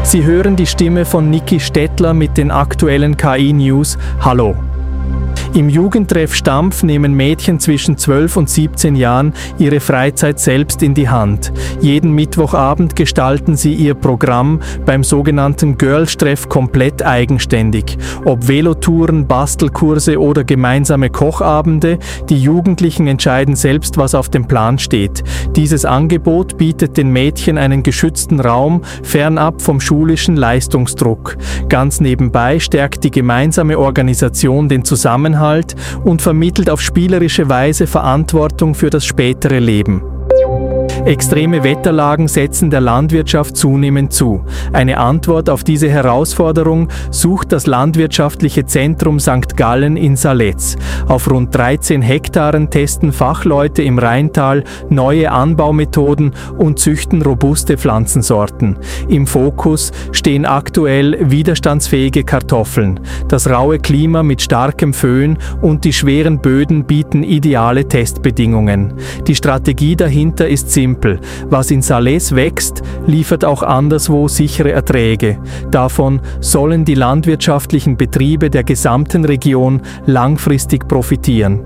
Sie hören die Stimme von Niki Stettler mit den aktuellen KI-News. Hallo! Im Jugendtreff Stampf nehmen Mädchen zwischen 12 und 17 Jahren ihre Freizeit selbst in die Hand. Jeden Mittwochabend gestalten sie ihr Programm beim sogenannten Girls-Treff komplett eigenständig. Ob Velotouren, Bastelkurse oder gemeinsame Kochabende, die Jugendlichen entscheiden selbst, was auf dem Plan steht. Dieses Angebot bietet den Mädchen einen geschützten Raum, fernab vom schulischen Leistungsdruck. Ganz nebenbei stärkt die gemeinsame Organisation den Zusammenhalt und vermittelt auf spielerische Weise Verantwortung für das spätere Leben. Extreme Wetterlagen setzen der Landwirtschaft zunehmend zu. Eine Antwort auf diese Herausforderung sucht das Landwirtschaftliche Zentrum St. Gallen in Saletz. Auf rund 13 Hektaren testen Fachleute im Rheintal neue Anbaumethoden und züchten robuste Pflanzensorten. Im Fokus stehen aktuell widerstandsfähige Kartoffeln. Das raue Klima mit starkem Föhn und die schweren Böden bieten ideale Testbedingungen. Die Strategie dahinter ist simpel. Was in Saletz wächst, liefert auch anderswo sichere Erträge. Davon sollen die landwirtschaftlichen Betriebe der gesamten Region langfristig profitieren.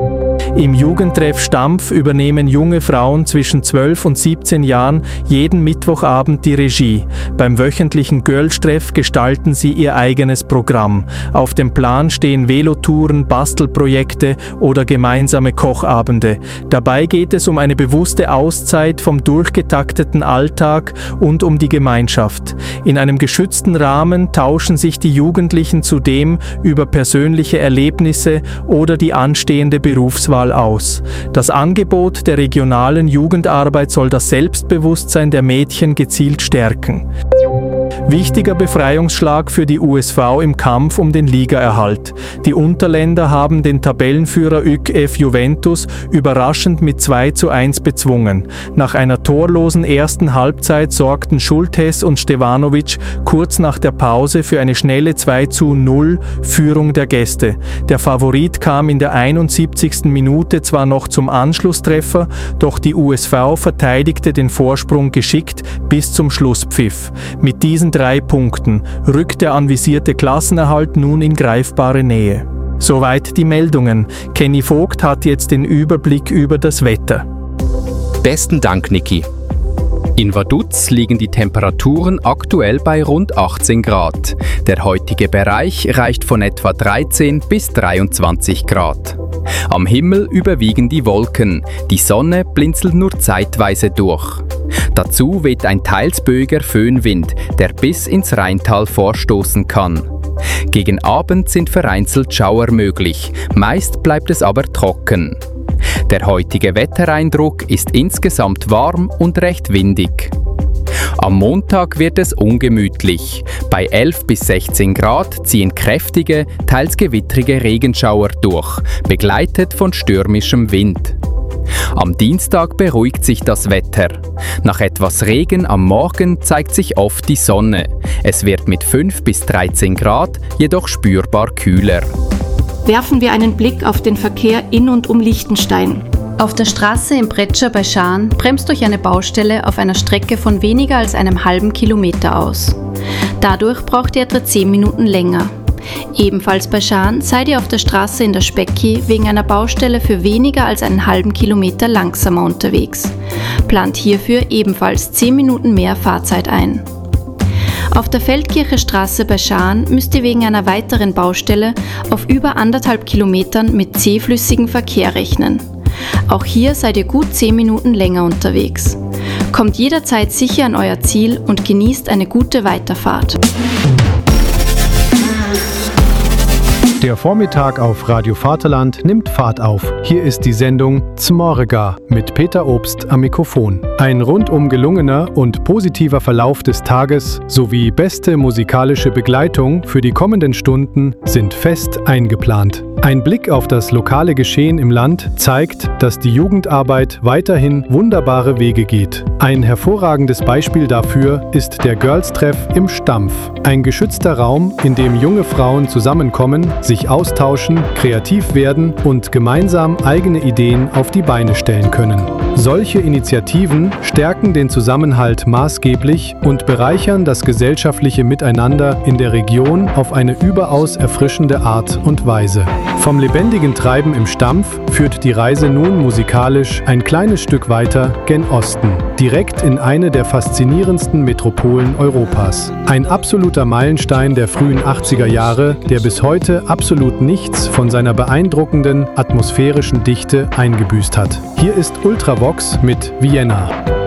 Im Jugendtreff Stampf übernehmen junge Frauen zwischen 12 und 17 Jahren jeden Mittwochabend die Regie. Beim wöchentlichen Girls-Treff gestalten sie ihr eigenes Programm. Auf dem Plan stehen Velotouren, Bastelprojekte oder gemeinsame Kochabende. Dabei geht es um eine bewusste Auszeit vom durchgetakteten Alltag und um die Gemeinschaft. In einem geschützten Rahmen tauschen sich die Jugendlichen zudem über persönliche Erlebnisse oder die anstehende Berufswahl aus. Das Angebot der regionalen Jugendarbeit soll das Selbstbewusstsein der Mädchen gezielt stärken. Wichtiger Befreiungsschlag für die USV im Kampf um den Ligaerhalt. Die Unterländer haben den Tabellenführer ÜKF Juventus überraschend mit 2:1 bezwungen. Nach einer torlosen ersten Halbzeit sorgten Schultes und Stevanovic kurz nach der Pause für eine schnelle 2:0 Führung der Gäste. Der Favorit kam in der 71. Minute zwar noch zum Anschlusstreffer, doch die USV verteidigte den Vorsprung geschickt bis zum Schlusspfiff. Mit diesen 3 Punkten rückt der anvisierte Klassenerhalt nun in greifbare Nähe. Soweit die Meldungen. Kenny Vogt hat jetzt den Überblick über das Wetter. Besten Dank, Niki. In Vaduz liegen die Temperaturen aktuell bei rund 18 Grad. Der heutige Bereich reicht von etwa 13 bis 23 Grad. Am Himmel überwiegen die Wolken, die Sonne blinzelt nur zeitweise durch. Dazu weht ein teils böiger Föhnwind, der bis ins Rheintal vorstoßen kann. Gegen Abend sind vereinzelt Schauer möglich, meist bleibt es aber trocken. Der heutige Wettereindruck ist insgesamt warm und recht windig. Am Montag wird es ungemütlich. Bei 11 bis 16 Grad ziehen kräftige, teils gewittrige Regenschauer durch, begleitet von stürmischem Wind. Am Dienstag beruhigt sich das Wetter. Nach etwas Regen am Morgen zeigt sich oft die Sonne. Es wird mit 5 bis 13 Grad jedoch spürbar kühler. Werfen wir einen Blick auf den Verkehr in und um Liechtenstein. Auf der Straße in Pretscher bei Schaan bremst durch eine Baustelle auf einer Strecke von weniger als einem halben Kilometer aus. Dadurch braucht ihr etwa 10 Minuten länger. Ebenfalls bei Schaan seid ihr auf der Straße in der Specki wegen einer Baustelle für weniger als einen halben Kilometer langsamer unterwegs. Plant hierfür ebenfalls 10 Minuten mehr Fahrzeit ein. Auf der Feldkircher Straße bei Schaan müsst ihr wegen einer weiteren Baustelle auf über 1,5 Kilometern mit zähflüssigem Verkehr rechnen. Auch hier seid ihr gut 10 Minuten länger unterwegs. Kommt jederzeit sicher an euer Ziel und genießt eine gute Weiterfahrt. Der Vormittag auf Radio Vaterland nimmt Fahrt auf. Hier ist die Sendung Zmorega mit Peter Obst am Mikrofon. Ein rundum gelungener und positiver Verlauf des Tages sowie beste musikalische Begleitung für die kommenden Stunden sind fest eingeplant. Ein Blick auf das lokale Geschehen im Land zeigt, dass die Jugendarbeit weiterhin wunderbare Wege geht. Ein hervorragendes Beispiel dafür ist der Girls-Treff im Stampf. Ein geschützter Raum, in dem junge Frauen zusammenkommen, sich austauschen, kreativ werden und gemeinsam eigene Ideen auf die Beine stellen können. Solche Initiativen stärken den Zusammenhalt maßgeblich und bereichern das gesellschaftliche Miteinander in der Region auf eine überaus erfrischende Art und Weise. Vom lebendigen Treiben im Stampf führt die Reise nun musikalisch ein kleines Stück weiter gen Osten, direkt in eine der faszinierendsten Metropolen Europas. Ein absoluter Meilenstein der frühen 80er Jahre, der bis heute absolut nichts von seiner beeindruckenden atmosphärischen Dichte eingebüßt hat. Hier ist Ultravox mit Vienna.